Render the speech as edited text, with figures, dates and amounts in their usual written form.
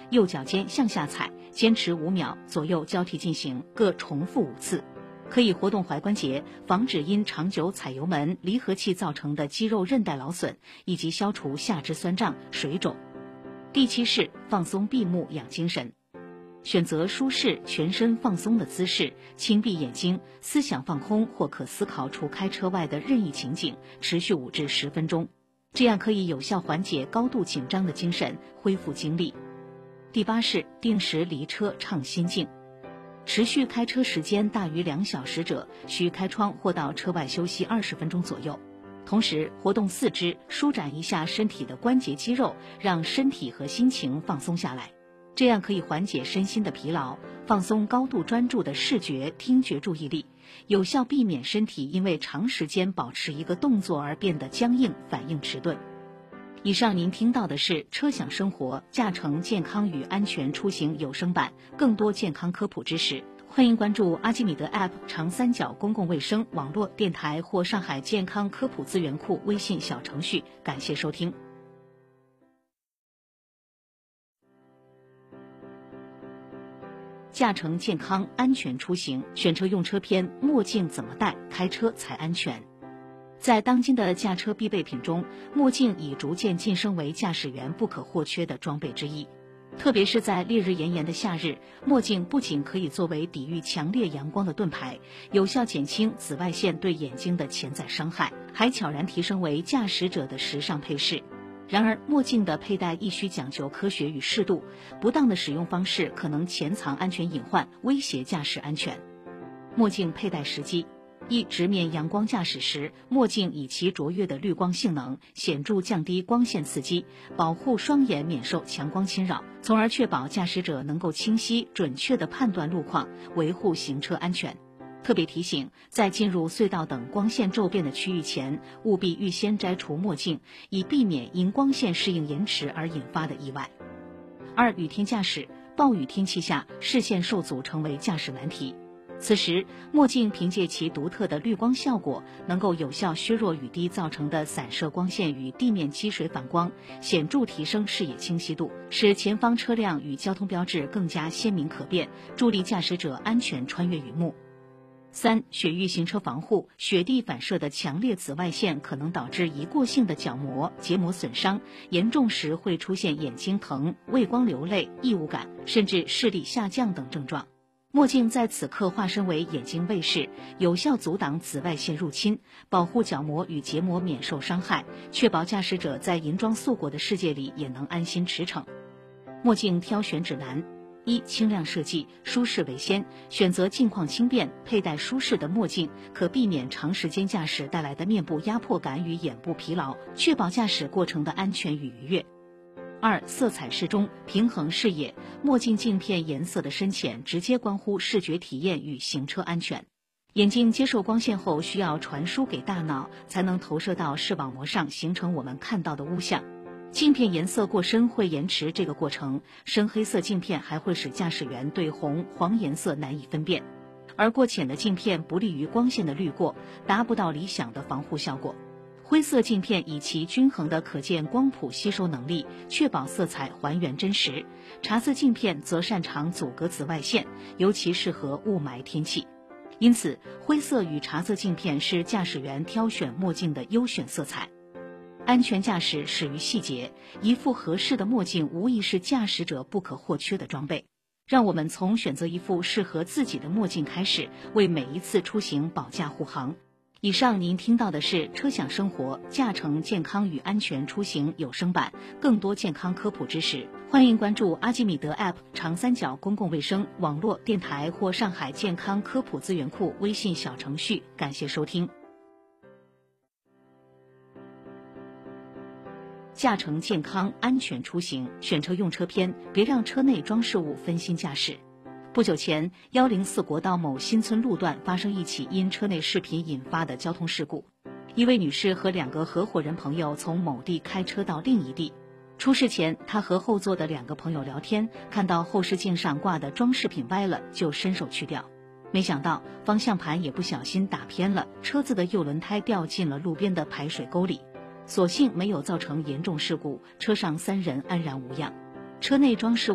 右脚尖向下踩，坚持5秒，左右交替进行，各重复5次。可以活动踝关节，防止因长久踩油门、离合器造成的肌肉韧带劳损，以及消除下肢酸胀、水肿。第7是放松闭目养精神。选择舒适、全身放松的姿势，轻闭眼睛，思想放空或可思考除开车外的任意情景，持续5至10分钟，这样可以有效缓解高度紧张的精神，恢复精力。第8是定时离车畅心静。持续开车时间大于2小时者，需开窗或到车外休息20分钟左右。同时活动四肢，舒展一下身体的关节肌肉，让身体和心情放松下来，这样可以缓解身心的疲劳，放松高度专注的视觉、听觉注意力，有效避免身体因为长时间保持一个动作而变得僵硬、反应迟钝。以上您听到的是车享生活驾乘健康与安全出行有声版，更多健康科普知识，欢迎关注阿基米德 App 长三角公共卫生网络电台或上海健康科普资源库微信小程序。感谢收听。驾乘健康安全出行，选车用车篇：墨镜怎么戴，开车才安全。在当今的驾车必备品中，墨镜已逐渐晋升为驾驶员不可或缺的装备之一。特别是在烈日炎炎的夏日，墨镜不仅可以作为抵御强烈阳光的盾牌，有效减轻紫外线对眼睛的潜在伤害，还悄然提升为驾驶者的时尚配饰。然而，墨镜的佩戴亦需讲究科学与适度，不当的使用方式可能潜藏安全隐患，威胁驾驶安全。墨镜佩戴时机：一、直面阳光驾驶时，墨镜以其卓越的滤光性能，显著降低光线刺激，保护双眼免受强光侵扰，从而确保驾驶者能够清晰准确地判断路况，维护行车安全。特别提醒，在进入隧道等光线骤变的区域前，务必预先摘除墨镜，以避免因光线适应延迟而引发的意外。二、雨天驾驶，暴雨天气下，视线受阻成为驾驶难题。此时，墨镜凭借其独特的滤光效果，能够有效削弱雨滴造成的散射光线与地面积水反光，显著提升视野清晰度，使前方车辆与交通标志更加鲜明可辨，助力驾驶者安全穿越雨幕。三、雪域行车防护，雪地反射的强烈紫外线可能导致一过性的角膜、结膜损伤，严重时会出现眼睛疼、畏光流泪、异物感，甚至视力下降等症状。墨镜在此刻化身为眼睛卫士，有效阻挡紫外线入侵，保护角膜与结膜免受伤害，确保驾驶者在银装素裹的世界里也能安心驰骋。墨镜挑选指南：一、轻量设计，舒适为先，选择镜框轻便、佩戴舒适的墨镜，可避免长时间驾驶带来的面部压迫感与眼部疲劳，确保驾驶过程的安全与愉悦。二、色彩适中，平衡视野，墨镜镜片颜色的深浅直接关乎视觉体验与行车安全。眼睛接受光线后需要传输给大脑，才能投射到视网膜上，形成我们看到的物象。镜片颜色过深会延迟这个过程，深黑色镜片还会使驾驶员对红、黄颜色难以分辨，而过浅的镜片不利于光线的滤过，达不到理想的防护效果。灰色镜片以其均衡的可见光谱吸收能力，确保色彩还原真实。茶色镜片则擅长阻隔紫外线，尤其适合雾霾天气。因此，灰色与茶色镜片是驾驶员挑选墨镜的优选色彩。安全驾驶始于细节，一副合适的墨镜无疑是驾驶者不可或缺的装备。让我们从选择一副适合自己的墨镜开始，为每一次出行保驾护航。以上您听到的是车享生活驾乘健康与安全出行有声版，更多健康科普知识，欢迎关注阿基米德 App 长三角公共卫生网络电台或上海健康科普资源库微信小程序。感谢收听。驾乘健康安全出行，选车用车篇，别让车内装饰物分心驾驶。不久前，104国道某新村路段发生一起因车内视频引发的交通事故。一位女士和2个合伙人朋友从某地开车到另一地。出事前，她和后座的2个朋友聊天，看到后视镜上挂的装饰品歪了，就伸手去掉。没想到方向盘也不小心打偏了，车子的右轮胎掉进了路边的排水沟里。所幸没有造成严重事故，车上3人安然无恙。车内装饰